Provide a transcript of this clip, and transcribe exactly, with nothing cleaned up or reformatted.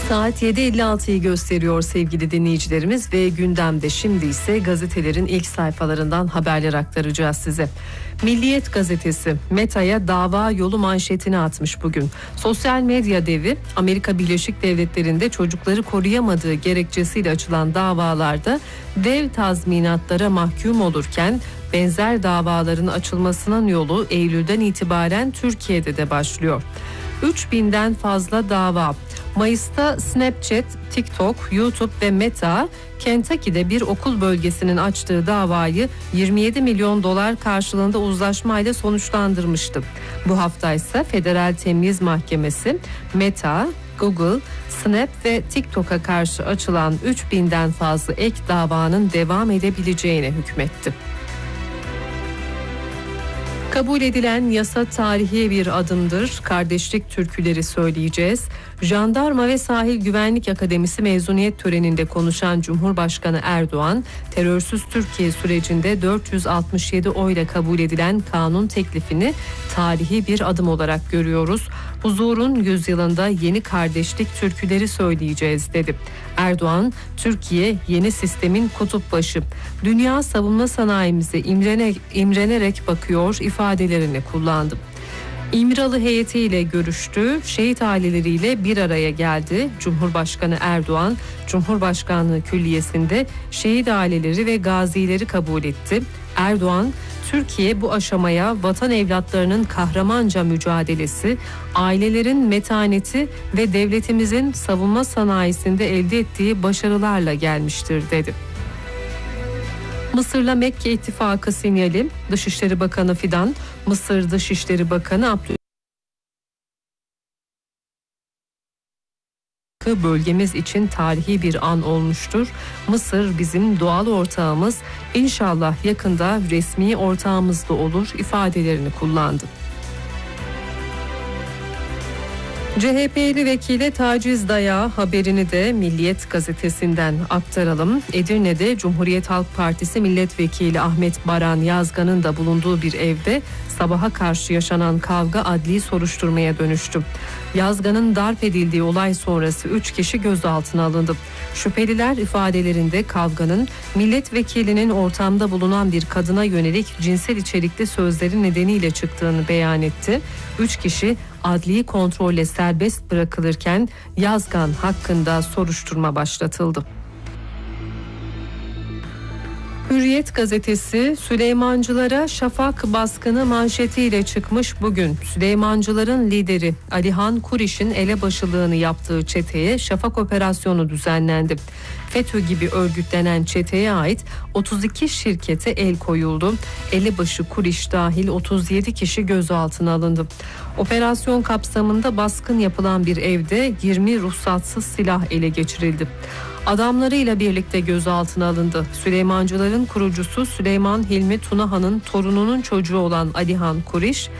Saat yedi elli altıyı gösteriyor sevgili dinleyicilerimiz ve gündemde şimdi ise gazetelerin ilk sayfalarından haberler aktaracağız size. Milliyet gazetesi Meta'ya dava yolu manşetini atmış bugün. Sosyal medya devi Amerika Birleşik Devletleri'nde çocukları koruyamadığı gerekçesiyle açılan davalarda dev tazminatlara mahkum olurken benzer davaların açılmasının yolu Eylül'den itibaren Türkiye'de de başlıyor. üç binden fazla dava. Mayıs'ta Snapchat, TikTok, YouTube ve Meta, Kentucky'de bir okul bölgesinin açtığı davayı yirmi yedi milyon dolar karşılığında uzlaşmayla sonuçlandırmıştı. Bu hafta ise Federal Temyiz Mahkemesi, Meta, Google, Snap ve TikTok'a karşı açılan üç binden fazla ek davanın devam edebileceğine hükmetti. Kabul edilen yasa tarihi bir adımdır. Kardeşlik türküleri söyleyeceğiz. Jandarma ve Sahil Güvenlik Akademisi mezuniyet töreninde konuşan Cumhurbaşkanı Erdoğan, terörsüz Türkiye sürecinde dört yüz altmış yedi oyla kabul edilen kanun teklifini tarihi bir adım olarak görüyoruz. Huzurun yüzyılında yeni kardeşlik türküleri söyleyeceğiz dedi. Erdoğan, Türkiye yeni sistemin kutup başı. Dünya savunma sanayimize imrene, imrenerek bakıyor ifadelerini kullandı. İmralı heyetiyle görüştü, şehit aileleriyle bir araya geldi. Cumhurbaşkanı Erdoğan, Cumhurbaşkanlığı Külliyesi'nde şehit aileleri ve gazileri kabul etti. Erdoğan, Türkiye bu aşamaya vatan evlatlarının kahramanca mücadelesi, ailelerin metaneti ve devletimizin savunma sanayisinde elde ettiği başarılarla gelmiştir dedi. Mısır'la Mekke İttifakı sinyali. Dışişleri Bakanı Fidan, Mısır Dışişleri Bakanı Abdülhamit bölgemiz için tarihi bir an olmuştur. Mısır bizim doğal ortağımız, İnşallah yakında resmi ortağımız da olur ifadelerini kullandı. C H P'li vekile taciz dayağı haberini de Milliyet gazetesinden aktaralım. Edirne'de Cumhuriyet Halk Partisi milletvekili Ahmet Baran Yazgan'ın da bulunduğu bir evde sabaha karşı yaşanan kavga adli soruşturmaya dönüştü. Yazgan'ın darp edildiği olay sonrası üç kişi gözaltına alındı. Şüpheliler ifadelerinde kavganın milletvekilinin ortamda bulunan bir kadına yönelik cinsel içerikli sözleri nedeniyle çıktığını beyan etti. üç kişi adli kontrolle serbest bırakılırken Yazgan hakkında soruşturma başlatıldı. Hürriyet gazetesi Süleymancılara şafak baskını manşetiyle çıkmış bugün. Süleymancıların lideri Alihan Kuriş'in elebaşılığını yaptığı çeteye şafak operasyonu düzenlendi. FETÖ gibi örgütlenen çeteye ait otuz iki şirkete el koyuldu. Elebaşı Kuriş dahil otuz yedi kişi gözaltına alındı. Operasyon kapsamında baskın yapılan bir evde yirmi ruhsatsız silah ele geçirildi. Adamlarıyla birlikte gözaltına alındı. Süleymancıların kurucusu Süleyman Hilmi Tunahan'ın torununun çocuğu olan Alihan Kuriş,